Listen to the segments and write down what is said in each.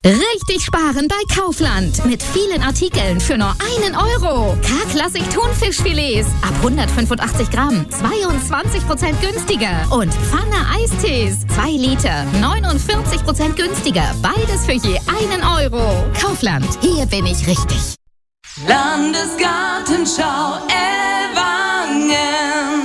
Richtig sparen bei Kaufland. Mit vielen Artikeln für nur 1 Euro. K-Klassik Thunfischfilets ab 185 Gramm 22% günstiger. Und Pfanne Eistees 2 Liter 49% günstiger. Beides für je 1 Euro. Kaufland, hier bin ich richtig. Landesgartenschau Ellwangen.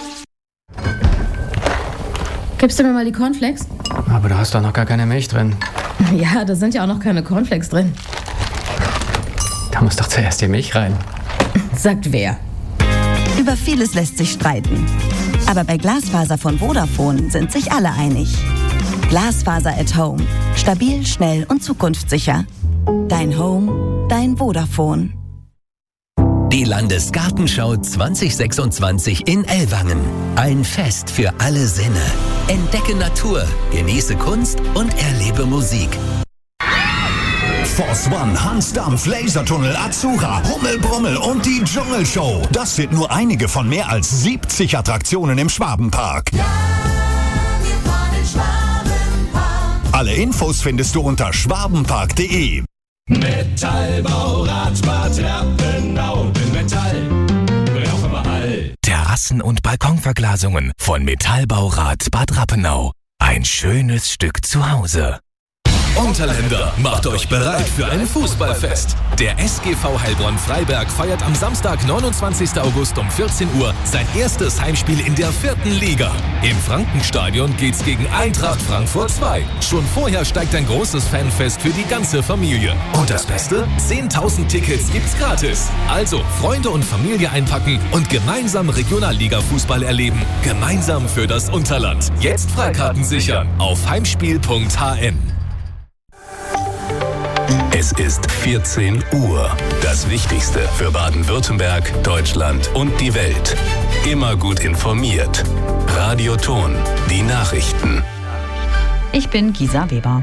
Gibst du mir mal die Cornflakes? Aber da hast doch noch gar keine Milch drin. Ja, da sind ja auch noch keine Cornflakes drin. Da muss doch zuerst die Milch rein. Sagt wer? Über vieles lässt sich streiten. Aber bei Glasfaser von Vodafone sind sich alle einig. Glasfaser at Home. Stabil, schnell und zukunftssicher. Dein Home, dein Vodafone. Die Landesgartenschau 2026 in Ellwangen. Ein Fest für alle Sinne. Entdecke Natur, genieße Kunst und erlebe Musik. Force One, Hansdampf, Lasertunnel, Azura, Rummelbrummel und die Dschungelshow. Das sind nur einige von mehr als 70 Attraktionen im Schwabenpark. Ja, wir fahren in Schwabenpark. Alle Infos findest du unter schwabenpark.de. Metallbau, Radspart, Rappenau, Metall, brauchen wir all. Terrassen- und Balkonverglasungen von Metallbaurat Bad Rappenau. Ein schönes Stück zu Hause. Unterländer, macht euch bereit für ein Fußballfest. Der SGV Heilbronn-Freiberg feiert am Samstag, 29. August um 14 Uhr sein erstes Heimspiel in der 4. Liga. Im Frankenstadion geht's gegen Eintracht Frankfurt 2. Schon vorher steigt ein großes Fanfest für die ganze Familie. Und das Beste? 10.000 Tickets gibt's gratis. Also Freunde und Familie einpacken und gemeinsam Regionalliga-Fußball erleben. Gemeinsam für das Unterland. Jetzt Freikarten sichern auf heimspiel.hn. Es ist 14 Uhr. Das Wichtigste für Baden-Württemberg, Deutschland und die Welt. Immer gut informiert. Radio Ton, die Nachrichten. Ich bin Gisa Weber.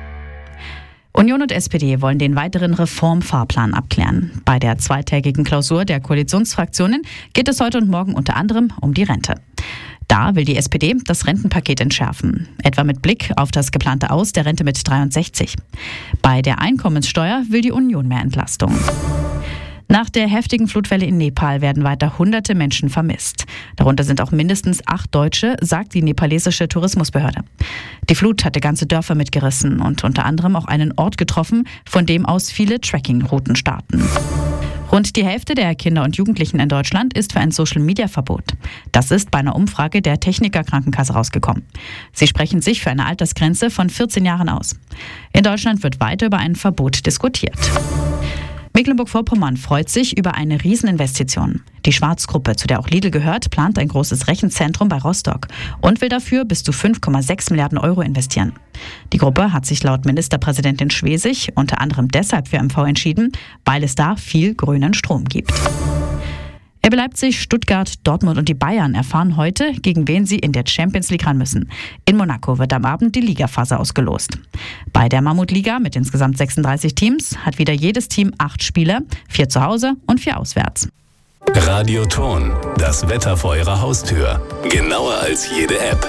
Union und SPD wollen den weiteren Reformfahrplan abklären. Bei der zweitägigen Klausur der Koalitionsfraktionen geht es heute und morgen unter anderem um die Rente. Da will die SPD das Rentenpaket entschärfen, etwa mit Blick auf das geplante Aus der Rente mit 63. Bei der Einkommenssteuer will die Union mehr Entlastung. Nach der heftigen Flutwelle in Nepal werden weiter hunderte Menschen vermisst. Darunter sind auch mindestens 8 Deutsche, sagt die nepalesische Tourismusbehörde. Die Flut hatte ganze Dörfer mitgerissen und unter anderem auch einen Ort getroffen, von dem aus viele Trekkingrouten starten. Rund die Hälfte der Kinder und Jugendlichen in Deutschland ist für ein Social-Media-Verbot. Das ist bei einer Umfrage der Techniker Krankenkasse rausgekommen. Sie sprechen sich für eine Altersgrenze von 14 Jahren aus. In Deutschland wird weiter über ein Verbot diskutiert. Mecklenburg-Vorpommern freut sich über eine Rieseninvestition. Die Schwarz-Gruppe, zu der auch Lidl gehört, plant ein großes Rechenzentrum bei Rostock und will dafür bis zu 5,6 Milliarden Euro investieren. Die Gruppe hat sich laut Ministerpräsidentin Schwesig unter anderem deshalb für MV entschieden, weil es da viel grünen Strom gibt. RB Leipzig, Stuttgart, Dortmund und die Bayern erfahren heute, gegen wen sie in der Champions League ran müssen. In Monaco wird am Abend die Ligaphase ausgelost. Bei der Mammutliga mit insgesamt 36 Teams hat wieder jedes Team 8 Spiele, 4 zu Hause und 4 auswärts. Radio Ton, das Wetter vor Ihrer Haustür. Genauer als jede App.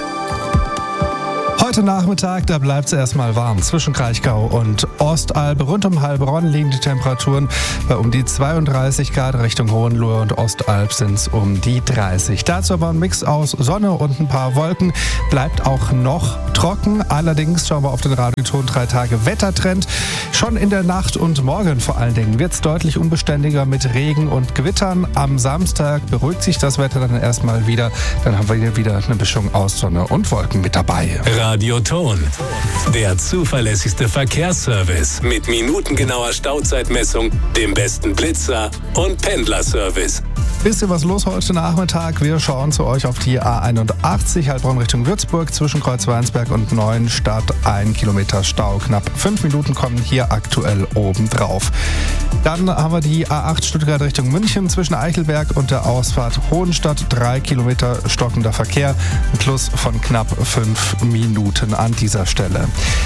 Heute Nachmittag, da bleibt es erstmal warm. Zwischen Kraichgau und Ostalb, rund um Heilbronn liegen die Temperaturen bei um die 32 Grad. Richtung Hohenlohe und Ostalb sind es um die 30. Dazu aber ein Mix aus Sonne und ein paar Wolken. Bleibt auch noch trocken. Allerdings schauen wir auf den Radioton 3 Tage Wettertrend. Schon in der Nacht und morgen vor allen Dingen wird es deutlich unbeständiger mit Regen und Gewittern. Am Samstag beruhigt sich das Wetter dann erstmal wieder. Dann haben wir wieder eine Mischung aus Sonne und Wolken mit dabei. Radio Ton, der zuverlässigste Verkehrsservice mit minutengenauer Stauzeitmessung, dem besten Blitzer und Pendlerservice. Bisschen was los heute Nachmittag. Wir schauen zu euch auf die A81 Heilbronn Richtung Würzburg zwischen Kreuzweinsberg und Neuenstadt. 1 Kilometer Stau. Knapp 5 Minuten kommen hier aktuell obendrauf. Dann haben wir die A8 Stuttgart Richtung München zwischen Eichelberg und der Ausfahrt Hohenstadt. 3 Kilometer stockender Verkehr. Ein Plus von knapp 5 Minuten an dieser Stelle.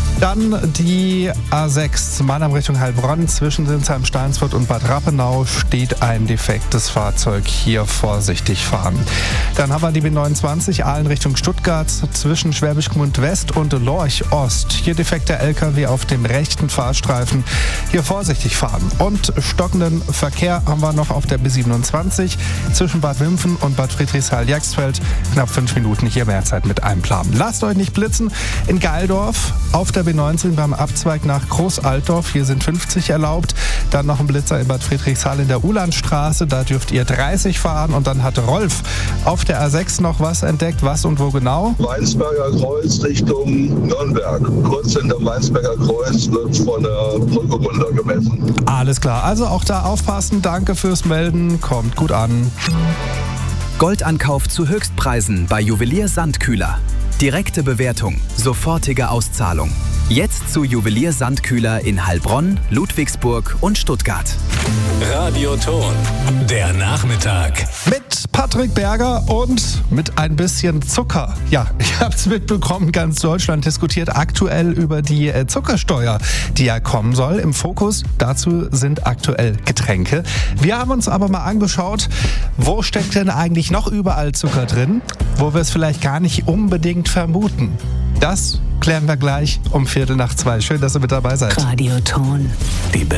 Dann die A6 Mannheim Richtung Heilbronn. Zwischen Sinsheim, Steinsfurt und Bad Rappenau steht ein defektes Fahrzeug. Hier vorsichtig fahren. Dann haben wir die B29 Aalen Richtung Stuttgart. Zwischen Schwäbisch Gmünd West und Lorch Ost. Hier defekter LKW auf dem rechten Fahrstreifen. Hier vorsichtig fahren. Und stockenden Verkehr haben wir noch auf der B27 zwischen Bad Wimpfen und Bad Friedrichshall-Jagsfeld. Knapp 5 Minuten hier Mehrzeit mit einplanen. Lasst euch nicht blitzen. In Geildorf auf der B19 beim Abzweig nach Großaltdorf. Hier sind 50 erlaubt. Dann noch ein Blitzer in Bad Friedrichshall in der Ulandstraße. Da dürft ihr 30 fahren. Und dann hat Rolf auf der A6 noch was entdeckt. Was und wo genau? Weinsberger Kreuz Richtung Nürnberg. Kurz hinter Weinsberger Kreuz wird von der Brücke runter gemessen. Alles klar. Also auch da aufpassen. Danke fürs Melden. Kommt gut an. Goldankauf zu Höchstpreisen bei Juwelier Sandkühler. Direkte Bewertung, sofortige Auszahlung. Jetzt zu Juwelier Sandkühler in Heilbronn, Ludwigsburg und Stuttgart. Radioton, der Nachmittag. Mit Patrick Berger und mit ein bisschen Zucker. Ja, ich habe es mitbekommen, ganz Deutschland diskutiert aktuell über die Zuckersteuer, die ja kommen soll. Im Fokus dazu sind aktuell Getränke. Wir haben uns aber mal angeschaut, wo steckt denn eigentlich noch überall Zucker drin, wo wir es vielleicht gar nicht unbedingt vermuten. Das klären wir gleich um 1:45. Schön, dass ihr mit dabei seid. Radioton, die